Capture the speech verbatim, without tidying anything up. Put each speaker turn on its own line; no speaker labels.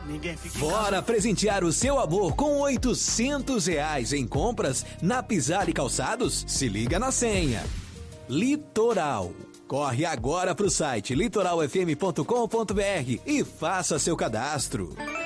Ninguém fica em
Bora
casa.
presentear o seu amor com oitocentos reais em compras na Pisar e Calçados? Se liga na senha. Litoral. Corre agora pro site litoral f m ponto com ponto b r e faça seu cadastro.